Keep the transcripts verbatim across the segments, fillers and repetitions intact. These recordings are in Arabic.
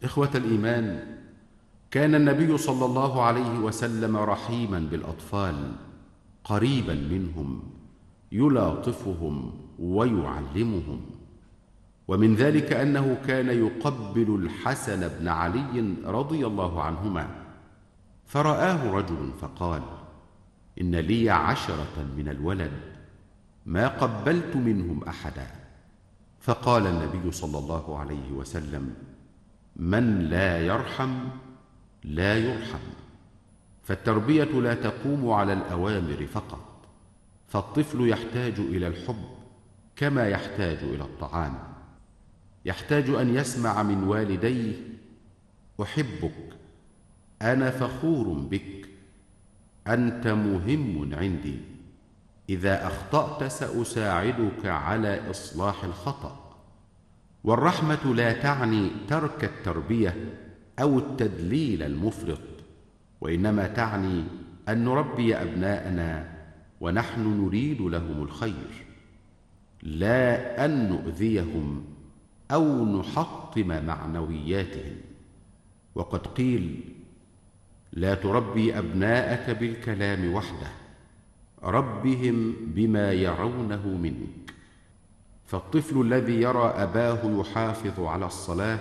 إخوة الإيمان، كان النبي صلى الله عليه وسلم رحيما بالأطفال، قريبا منهم، يلاطفهم ويعلمهم. ومن ذلك أنه كان يقبل الحسن بن علي رضي الله عنهما، فرآه رجل فقال: إن لي عشرة من الولد ما قبلت منهم أحدا. فقال النبي صلى الله عليه وسلم: من لا يرحم لا يرحم. فالتربية لا تقوم على الأوامر فقط، فالطفل يحتاج إلى الحب كما يحتاج إلى الطعام. يحتاج أن يسمع من والديه: أحبك، أنا فخور بك، أنت مهم عندي، إذا أخطأت سأساعدك على إصلاح الخطأ. والرحمة لا تعني ترك التربية أو التدليل المفرط، وإنما تعني أن نربي أبناءنا ونحن نريد لهم الخير، لا أن نؤذيهم أو نحطم معنوياتهم. وقد قيل: لا تربي أبناءك بالكلام وحده، ربهم بما يرونه منك. فالطفل الذي يرى أباه يحافظ على الصلاة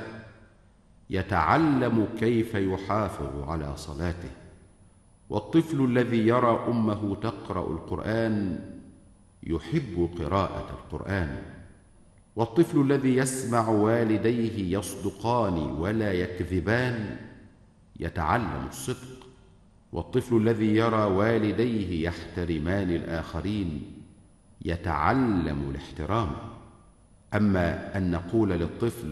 يتعلم كيف يحافظ على صلاته، والطفل الذي يرى أمه تقرأ القرآن يحب قراءة القرآن، والطفل الذي يسمع والديه يصدقان ولا يكذبان يتعلم الصدق، والطفل الذي يرى والديه يحترمان الآخرين يتعلم الاحترام. أما أن نقول للطفل: